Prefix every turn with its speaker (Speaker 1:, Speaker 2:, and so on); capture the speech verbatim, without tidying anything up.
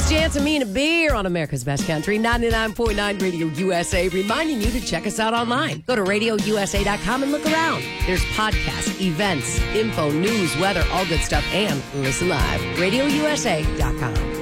Speaker 1: Chris Jansen, me and a beer on America's Best Country, ninety-nine point nine Radio U S A, reminding you to check us out online. Go to radio u s a dot com and look around. There's podcasts, events, info, news, weather, all good stuff, and listen live. radio u s a dot com.